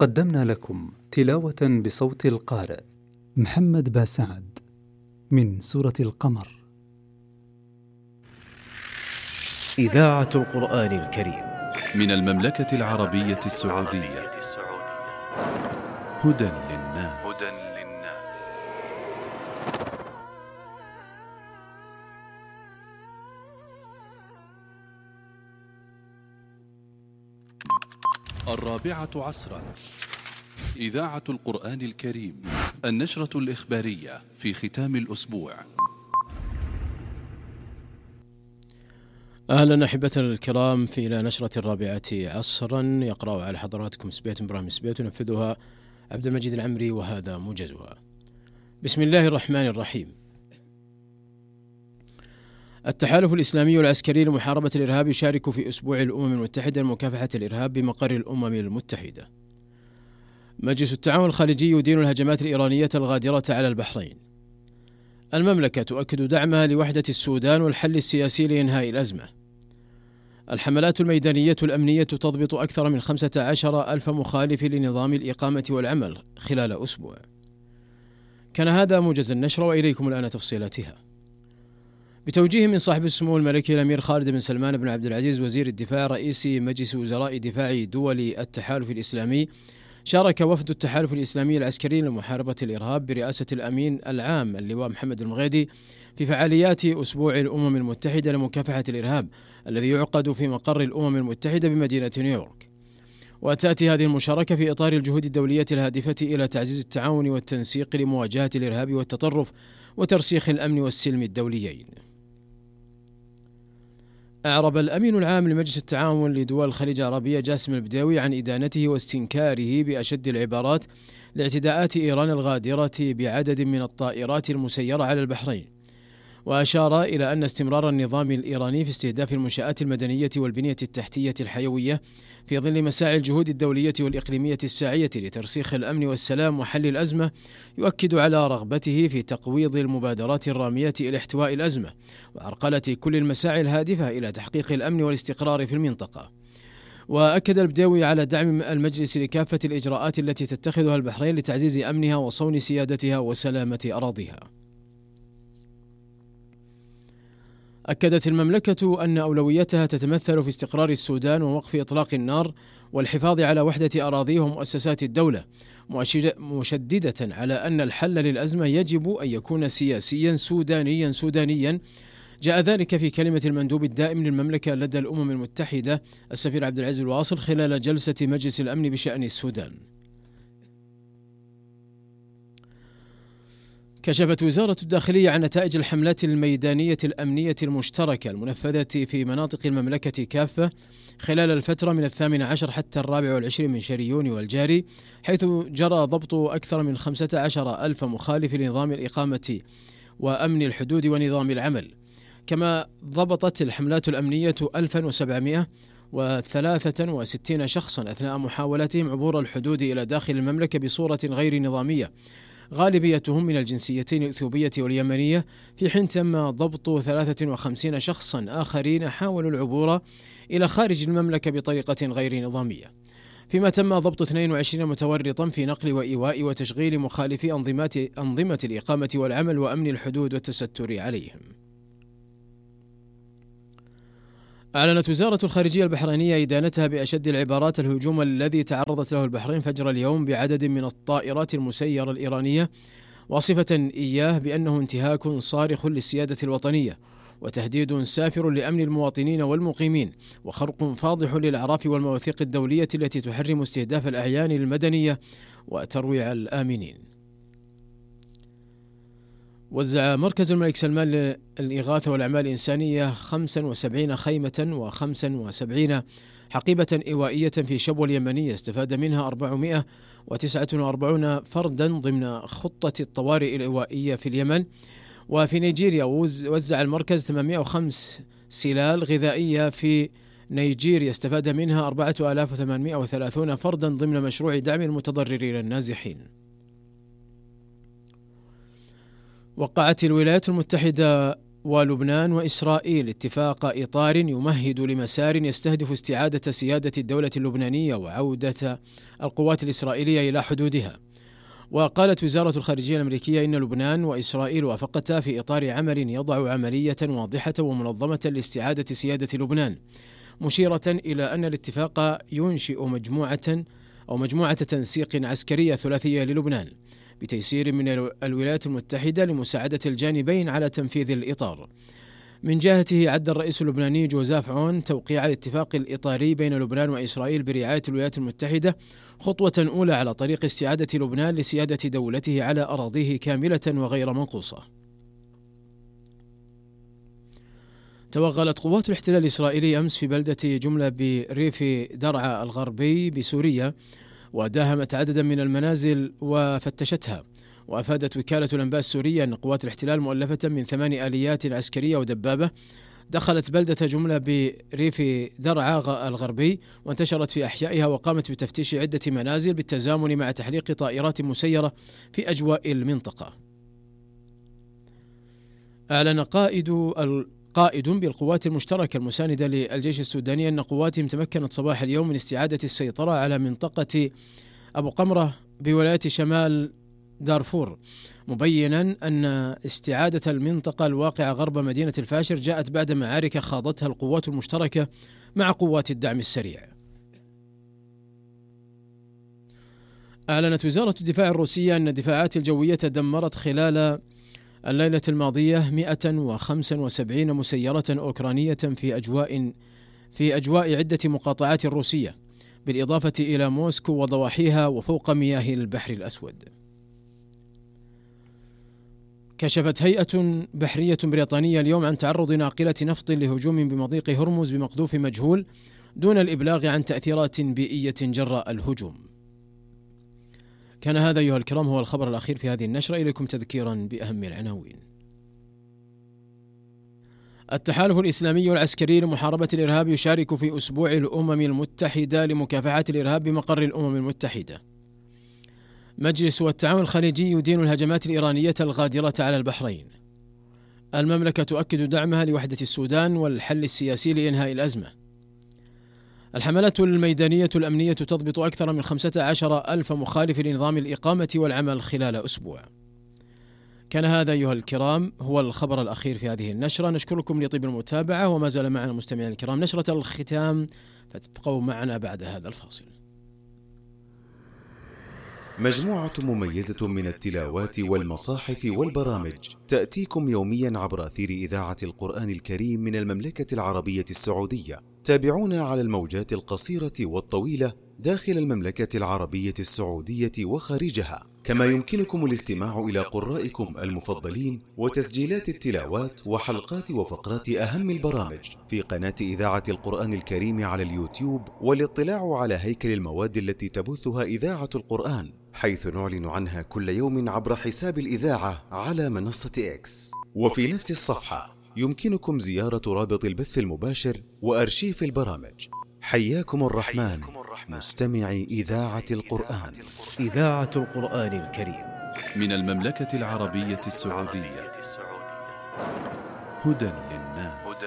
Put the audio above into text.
قدمنا لكم تلاوة بصوت القارئ محمد باسعد من سورة القمر. إذاعة القرآن الكريم من المملكة العربية السعودية. هدى للناس. الرابعة عصرا. إذاعة القرآن الكريم، النشرة الإخبارية في ختام الأسبوع. أهلا أحبتنا الكرام في إلى نشرة الرابعة عصرا، يقرأ على حضراتكم سبيت إبراهيم سبيت، ينفذها عبد المجيد العمري، وهذا موجزها. بسم الله الرحمن الرحيم. التحالف الإسلامي العسكري لمحاربة الإرهاب يشارك في أسبوع الأمم المتحدة لمكافحة الإرهاب بمقر الأمم المتحدة. مجلس التعاون الخليجي يدين الهجمات الإيرانية الغادرة على البحرين. المملكة تؤكد دعمها لوحدة السودان والحل السياسي لإنهاء الأزمة. الحملات الميدانية الأمنية تضبط أكثر من 15,000 مخالف لنظام الإقامة والعمل خلال أسبوع. كان هذا موجز النشر، وإليكم الآن تفصيلاتها. بتوجيه من صاحب السمو الملكي الأمير خالد بن سلمان بن عبد العزيز وزير الدفاع رئيس مجلس وزراء دفاع دول التحالف الإسلامي، شارك وفد التحالف الإسلامي العسكري لمحاربة الإرهاب برئاسة الأمين العام اللواء محمد المغيدي في فعاليات أسبوع الأمم المتحدة لمكافحة الإرهاب الذي يعقد في مقر الأمم المتحدة بمدينة نيويورك. وتأتي هذه المشاركة في إطار الجهود الدولية الهادفة إلى تعزيز التعاون والتنسيق لمواجهة الإرهاب والتطرف وترسيخ الأمن والسلم الدوليين. أعرب الأمين العام لمجلس التعاون لدول الخليج العربية جاسم البداوي عن إدانته واستنكاره بأشد العبارات لاعتداءات إيران الغادرة بعدد من الطائرات المسيرة على البحرين، وأشار إلى أن استمرار النظام الإيراني في استهداف المنشآت المدنية والبنية التحتية الحيوية في ظل مساعي الجهود الدولية والإقليمية الساعية لترسيخ الأمن والسلام وحل الأزمة يؤكد على رغبته في تقويض المبادرات الرامية إلى احتواء الأزمة وعرقلة كل المساعي الهادفة إلى تحقيق الأمن والاستقرار في المنطقة. وأكد البداوي على دعم المجلس لكافة الإجراءات التي تتخذها البحرين لتعزيز أمنها وصون سيادتها وسلامة أراضيها. أكدت المملكة أن أولويتها تتمثل في استقرار السودان ووقف إطلاق النار والحفاظ على وحدة أراضيه ومؤسسات الدولة، مشددة على أن الحل للأزمة يجب أن يكون سياسيا سودانيا. جاء ذلك في كلمة المندوب الدائم للمملكة لدى الأمم المتحدة السفير عبد العزيز الواصل خلال جلسة مجلس الأمن بشأن السودان. كشفت وزارة الداخلية عن نتائج الحملات الميدانية الأمنية المشتركة المنفذة في مناطق المملكة كافة خلال الفترة من 18 حتى 24 من شهر يونيو الجاري، حيث جرى ضبط أكثر من 15,000 مخالف لنظام الإقامة وأمن الحدود ونظام العمل. كما ضبطت الحملات الأمنية 1763 شخصا أثناء محاولتهم عبور الحدود إلى داخل المملكة بصورة غير نظامية، غالبيتهم من الجنسيتين الإثيوبية واليمنية، في حين تم ضبط 53 شخصا آخرين حاولوا العبور إلى خارج المملكة بطريقة غير نظامية، فيما تم ضبط 22 متورطا في نقل وإيواء وتشغيل مخالفي أنظمة الإقامة والعمل وأمن الحدود والتستر عليهم. أعلنت وزارة الخارجية البحرينية إدانتها بأشد العبارات الهجوم الذي تعرضت له البحرين فجر اليوم بعدد من الطائرات المسيرة الإيرانية، واصفة إياه بأنه انتهاك صارخ للسيادة الوطنية وتهديد سافر لأمن المواطنين والمقيمين وخرق فاضح للأعراف والمواثيق الدولية التي تحرم استهداف الأعيان المدنية وترويع الآمنين. وزع مركز الملك سلمان للإغاثة والأعمال الإنسانية 75 خيمة و75 حقيبة إيوائية في شبوة اليمنية استفاد منها 449 فردا ضمن خطة الطوارئ الإيوائية في اليمن. وفي نيجيريا وزع المركز 805 سلال غذائية في نيجيريا استفاد منها 4830 فردا ضمن مشروع دعم المتضررين النازحين. وقعت الولايات المتحدة ولبنان وإسرائيل اتفاق إطار يمهد لمسار يستهدف استعادة سيادة الدولة اللبنانية وعودة القوات الإسرائيلية إلى حدودها. وقالت وزارة الخارجية الأمريكية إن لبنان وإسرائيل وافقتا في إطار عمل يضع عملية واضحة ومنظمة لاستعادة سيادة لبنان، مشيرة إلى أن الاتفاق ينشئ مجموعة تنسيق عسكرية ثلاثية للبنان بتيسير من الولايات المتحدة لمساعدة الجانبين على تنفيذ الإطار. من جهته عد الرئيس اللبناني جوزيف عون توقيع الاتفاق الإطاري بين لبنان وإسرائيل برعاية الولايات المتحدة خطوة أولى على طريق استعادة لبنان لسيادة دولته على أراضيه كاملة وغير منقوصة. توغلت قوات الاحتلال الإسرائيلي أمس في بلدة جملة بريف درعا الغربي بسوريا، وداهمت عددا من المنازل وفتشتها. وأفادت وكالة الأنباء السورية أن قوات الاحتلال مؤلفة من 8 آليات عسكرية ودبابة دخلت بلدة جملة بريف درعا الغربي وانتشرت في أحيائها، وقامت بتفتيش عدة منازل بالتزامن مع تحليق طائرات مسيرة في أجواء المنطقة. أعلن قائد بالقوات المشتركة المساندة للجيش السوداني أن قواتهم تمكنت صباح اليوم من استعادة السيطرة على منطقة أبو قمرة بولاية شمال دارفور، مبينا أن استعادة المنطقة الواقعة غرب مدينة الفاشر جاءت بعد معارك خاضتها القوات المشتركة مع قوات الدعم السريع. أعلنت وزارة الدفاع الروسية أن الدفاعات الجوية دمرت خلال الليلة الماضية 175 مسيرة أوكرانية في أجواء عدة مقاطعات روسية، بالإضافة إلى موسكو وضواحيها وفوق مياه البحر الأسود. كشفت هيئة بحرية بريطانية اليوم عن تعرض ناقلة نفط لهجوم بمضيق هرمز بمقذوف مجهول دون الإبلاغ عن تأثيرات بيئية جراء الهجوم. كان هذا أيها الكرام هو الخبر الأخير في هذه النشرة. إليكم تذكيرا بأهم العناوين. التحالف الإسلامي العسكري لمحاربة الإرهاب يشارك في أسبوع الأمم المتحدة لمكافحة الإرهاب بمقر الأمم المتحدة. مجلس التعاون الخليجي يدين الهجمات الإيرانية الغادرة على البحرين. المملكة تؤكد دعمها لوحدة السودان والحل السياسي لإنهاء الأزمة. الحملات الميدانية الأمنية تضبط أكثر من 15,000 مخالف لنظام الإقامة والعمل خلال أسبوع. كان هذا أيها الكرام هو الخبر الأخير في هذه النشرة. نشكركم لطيب المتابعة، وما زال معنا مستمعين الكرام نشرة الختام، فتبقوا معنا بعد هذا الفاصل. مجموعة مميزة من التلاوات والمصاحف والبرامج تأتيكم يوميا عبر أثير إذاعة القرآن الكريم من المملكة العربية السعودية. تابعونا على الموجات القصيرة والطويلة داخل المملكة العربية السعودية وخارجها، كما يمكنكم الاستماع إلى قرائكم المفضلين وتسجيلات التلاوات وحلقات وفقرات أهم البرامج في قناة إذاعة القرآن الكريم على اليوتيوب، والاطلاع على هيكل المواد التي تبثها إذاعة القرآن، حيث نعلن عنها كل يوم عبر حساب الإذاعة على منصة إكس. وفي نفس الصفحة يمكنكم زيارة رابط البث المباشر وأرشيف البرامج. حياكم الرحمن مستمعي إذاعة القرآن. إذاعة القرآن الكريم من المملكة العربية السعودية، هدى للناس.